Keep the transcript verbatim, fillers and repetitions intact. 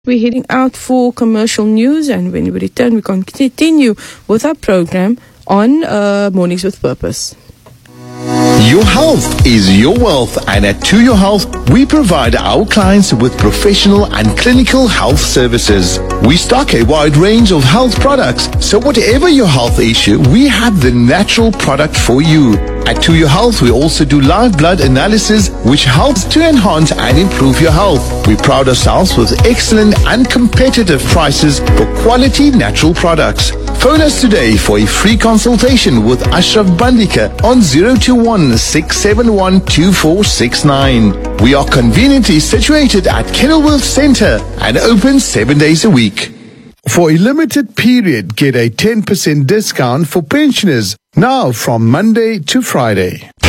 We're heading out for commercial news, and when we return, we can continue with our program on uh, Mornings with Purpose. Your health is your wealth, and at To Your Health, we provide our clients with professional and clinical health services. We stock a wide range of health products, so whatever your health issue, we have the natural product for you. At To Your Health, we also do live blood analysis, which helps to enhance and improve your health. We pride ourselves with excellent and competitive prices for quality natural products. Phone us today for a free consultation with Ashraf Bandika on zero two one, six seven one, two four six nine. We are conveniently situated at Kenilworth Centre and open seven days a week. For a limited period, get a ten percent discount for pensioners now from Monday to Friday.